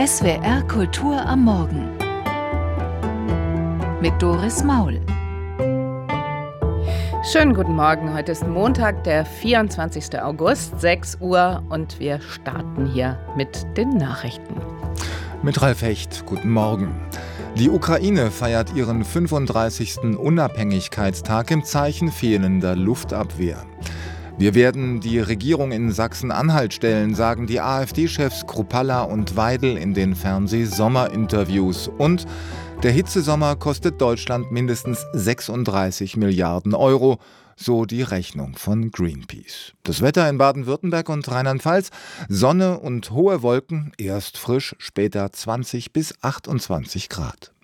SWR Kultur am Morgen mit Doris Maul. Schönen guten Morgen, heute ist Montag, der 24. August, 6 Uhr und wir starten hier mit den Nachrichten. Mit Ralf Hecht, guten Morgen. Die Ukraine feiert ihren 35. Unabhängigkeitstag im Zeichen fehlender Luftabwehr. Wir werden die Regierung in Sachsen-Anhalt stellen, sagen die AfD-Chefs Kruppalla und Weidel in den Fernseh-Sommerinterviews. Und der Hitzesommer kostet Deutschland mindestens 36 Milliarden Euro, so die Rechnung von Greenpeace. Das Wetter in Baden-Württemberg und Rheinland-Pfalz: Sonne und hohe Wolken, erst frisch, später 20 bis 28 Grad.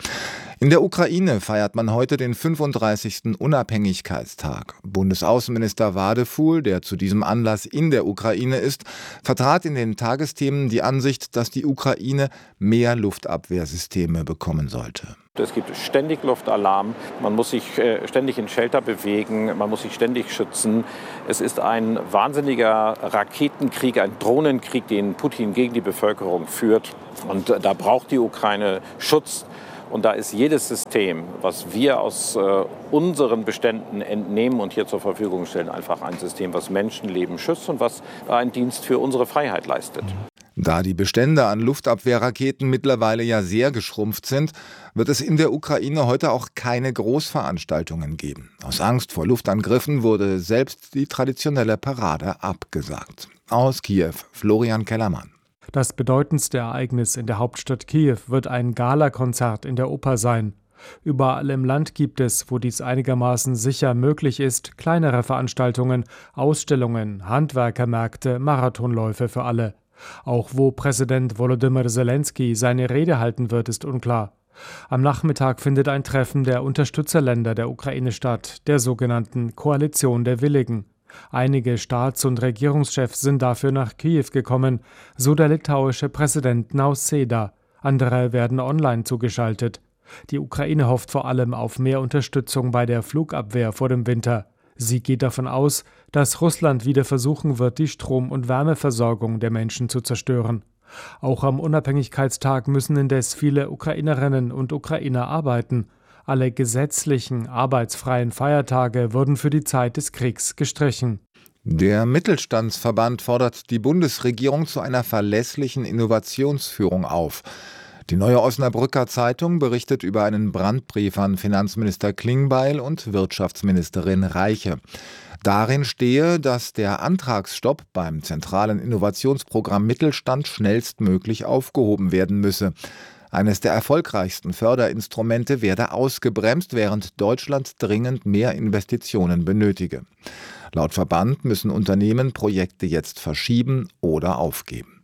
In der Ukraine feiert man heute den 35. Unabhängigkeitstag. Bundesaußenminister Wadefuhl, der zu diesem Anlass in der Ukraine ist, vertrat in den Tagesthemen die Ansicht, dass die Ukraine mehr Luftabwehrsysteme bekommen sollte. Es gibt ständig Luftalarm, man muss sich ständig in Shelter bewegen, man muss sich ständig schützen. Es ist ein wahnsinniger Raketenkrieg, ein Drohnenkrieg, den Putin gegen die Bevölkerung führt. Und da braucht die Ukraine Schutz. Und da ist jedes System, was wir aus unseren Beständen entnehmen und hier zur Verfügung stellen, einfach ein System, was Menschenleben schützt und was einen Dienst für unsere Freiheit leistet. Da die Bestände an Luftabwehrraketen mittlerweile ja sehr geschrumpft sind, wird es in der Ukraine heute auch keine Großveranstaltungen geben. Aus Angst vor Luftangriffen wurde selbst die traditionelle Parade abgesagt. Aus Kiew, Florian Kellermann. Das bedeutendste Ereignis in der Hauptstadt Kiew wird ein Galakonzert in der Oper sein. Überall im Land gibt es, wo dies einigermaßen sicher möglich ist, kleinere Veranstaltungen, Ausstellungen, Handwerkermärkte, Marathonläufe für alle. Auch wo Präsident Volodymyr Zelensky seine Rede halten wird, ist unklar. Am Nachmittag findet ein Treffen der Unterstützerländer der Ukraine statt, der sogenannten Koalition der Willigen. Einige Staats- und Regierungschefs sind dafür nach Kiew gekommen, so der litauische Präsident Nausėda. Andere werden online zugeschaltet. Die Ukraine hofft vor allem auf mehr Unterstützung bei der Flugabwehr vor dem Winter. Sie geht davon aus, dass Russland wieder versuchen wird, die Strom- und Wärmeversorgung der Menschen zu zerstören. Auch am Unabhängigkeitstag müssen indes viele Ukrainerinnen und Ukrainer arbeiten. Alle gesetzlichen, arbeitsfreien Feiertage wurden für die Zeit des Kriegs gestrichen. Der Mittelstandsverband fordert die Bundesregierung zu einer verlässlichen Innovationsführung auf. Die Neue Osnabrücker Zeitung berichtet über einen Brandbrief an Finanzminister Klingbeil und Wirtschaftsministerin Reiche. Darin stehe, dass der Antragsstopp beim zentralen Innovationsprogramm Mittelstand schnellstmöglich aufgehoben werden müsse. Eines der erfolgreichsten Förderinstrumente werde ausgebremst, während Deutschland dringend mehr Investitionen benötige. Laut Verband müssen Unternehmen Projekte jetzt verschieben oder aufgeben.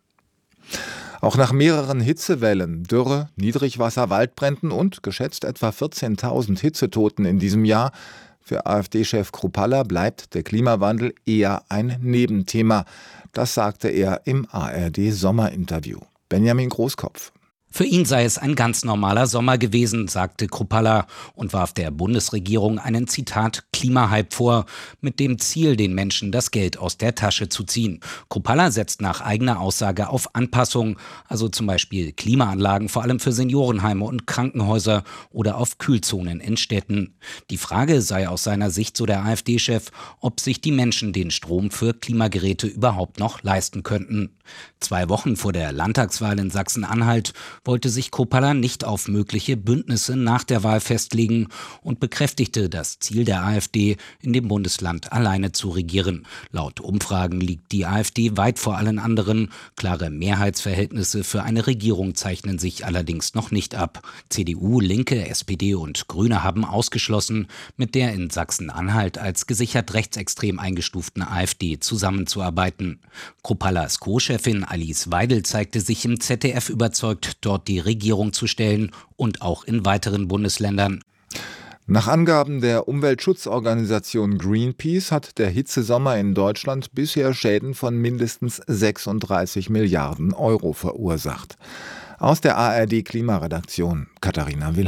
Auch nach mehreren Hitzewellen, Dürre, Niedrigwasser, Waldbränden und geschätzt etwa 14.000 Hitzetoten in diesem Jahr für AfD-Chef Kruppalla bleibt der Klimawandel eher ein Nebenthema. Das sagte er im ARD-Sommerinterview. Benjamin Großkopf. Für ihn sei es ein ganz normaler Sommer gewesen, sagte Kruppalla und warf der Bundesregierung einen, Zitat, Klimahype vor, mit dem Ziel, den Menschen das Geld aus der Tasche zu ziehen. Kruppalla setzt nach eigener Aussage auf Anpassung, also zum Beispiel Klimaanlagen, vor allem für Seniorenheime und Krankenhäuser oder auf Kühlzonen in Städten. Die Frage sei aus seiner Sicht, so der AfD-Chef, ob sich die Menschen den Strom für Klimageräte überhaupt noch leisten könnten. 2 Wochen vor der Landtagswahl in Sachsen-Anhalt wollte sich Kruppalla nicht auf mögliche Bündnisse nach der Wahl festlegen und bekräftigte das Ziel der AfD, in dem Bundesland alleine zu regieren. Laut Umfragen liegt die AfD weit vor allen anderen. Klare Mehrheitsverhältnisse für eine Regierung zeichnen sich allerdings noch nicht ab. CDU, Linke, SPD und Grüne haben ausgeschlossen, mit der in Sachsen-Anhalt als gesichert rechtsextrem eingestuften AfD zusammenzuarbeiten. Kruppallas Co-Chefin Alice Weidel zeigte sich im ZDF überzeugt, dort die Regierung zu stellen und auch in weiteren Bundesländern. Nach Angaben der Umweltschutzorganisation Greenpeace hat der Hitzesommer in Deutschland bisher Schäden von mindestens 36 Milliarden Euro verursacht. Aus der ARD-Klimaredaktion Katharina Wilhelm.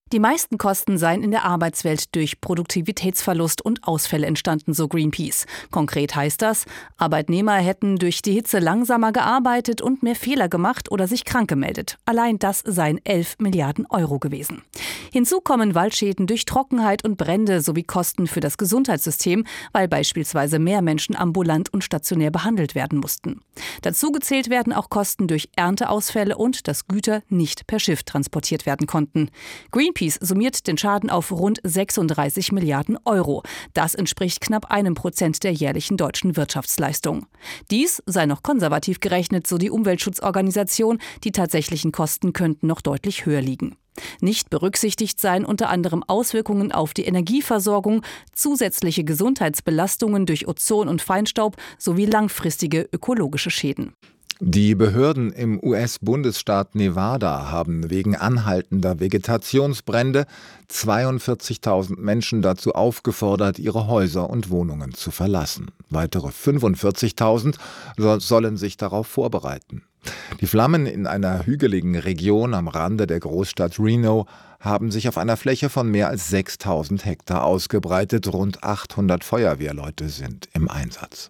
Die meisten Kosten seien in der Arbeitswelt durch Produktivitätsverlust und Ausfälle entstanden, so Greenpeace. Konkret heißt das, Arbeitnehmer hätten durch die Hitze langsamer gearbeitet und mehr Fehler gemacht oder sich krank gemeldet. Allein das seien 11 Milliarden Euro gewesen. Hinzu kommen Waldschäden durch Trockenheit und Brände sowie Kosten für das Gesundheitssystem, weil beispielsweise mehr Menschen ambulant und stationär behandelt werden mussten. Dazu gezählt werden auch Kosten durch Ernteausfälle und dass Güter nicht per Schiff transportiert werden konnten. Greenpeace summiert den Schaden auf rund 36 Milliarden Euro. Das entspricht knapp 1% der jährlichen deutschen Wirtschaftsleistung. Dies sei noch konservativ gerechnet, so die Umweltschutzorganisation. Die tatsächlichen Kosten könnten noch deutlich höher liegen. Nicht berücksichtigt seien unter anderem Auswirkungen auf die Energieversorgung, zusätzliche Gesundheitsbelastungen durch Ozon und Feinstaub sowie langfristige ökologische Schäden. Die Behörden im US-Bundesstaat Nevada haben wegen anhaltender Vegetationsbrände 42.000 Menschen dazu aufgefordert, ihre Häuser und Wohnungen zu verlassen. Weitere 45.000 sollen sich darauf vorbereiten. Die Flammen in einer hügeligen Region am Rande der Großstadt Reno haben sich auf einer Fläche von mehr als 6.000 Hektar ausgebreitet. Rund 800 Feuerwehrleute sind im Einsatz.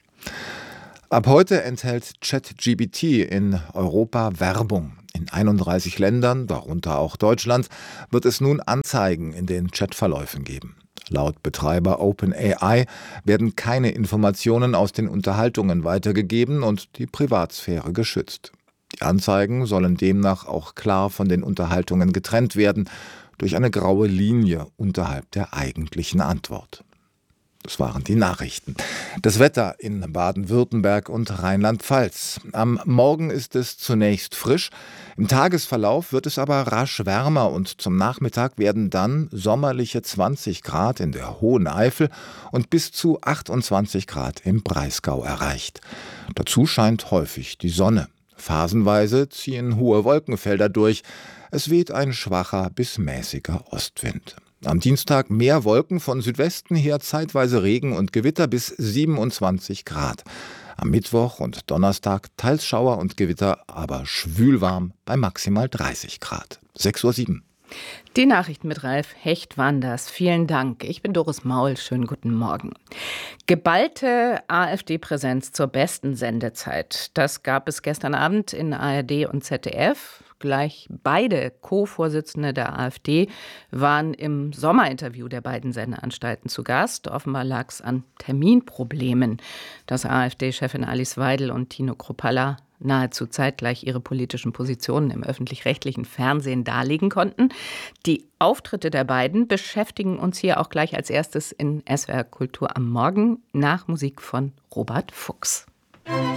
Ab heute enthält ChatGPT in Europa Werbung. In 31 Ländern, darunter auch Deutschland, wird es nun Anzeigen in den Chatverläufen geben. Laut Betreiber OpenAI werden keine Informationen aus den Unterhaltungen weitergegeben und die Privatsphäre geschützt. Die Anzeigen sollen demnach auch klar von den Unterhaltungen getrennt werden, durch eine graue Linie unterhalb der eigentlichen Antwort. Das waren die Nachrichten. Das Wetter in Baden-Württemberg und Rheinland-Pfalz. Am Morgen ist es zunächst frisch. Im Tagesverlauf wird es aber rasch wärmer und zum Nachmittag werden dann sommerliche 20 Grad in der Hohen Eifel und bis zu 28 Grad im Breisgau erreicht. Dazu scheint häufig die Sonne. Phasenweise ziehen hohe Wolkenfelder durch. Es weht ein schwacher bis mäßiger Ostwind. Am Dienstag mehr Wolken, von Südwesten her zeitweise Regen und Gewitter bis 27 Grad. Am Mittwoch und Donnerstag teils Schauer und Gewitter, aber schwülwarm bei maximal 30 Grad. 6:07 Uhr. Die Nachrichten mit Ralf Hecht waren das. Vielen Dank. Ich bin Doris Maul. Schönen guten Morgen. Geballte AfD-Präsenz zur besten Sendezeit. Das gab es gestern Abend in ARD und ZDF. Gleich beide Co-Vorsitzende der AfD waren im Sommerinterview der beiden Sendeanstalten zu Gast. Offenbar lag es an Terminproblemen, dass AfD-Chefin Alice Weidel und Tino Kruppalla nahezu zeitgleich ihre politischen Positionen im öffentlich-rechtlichen Fernsehen darlegen konnten. Die Auftritte der beiden beschäftigen uns hier auch gleich als erstes in SWR Kultur am Morgen nach Musik von Robert Fuchs.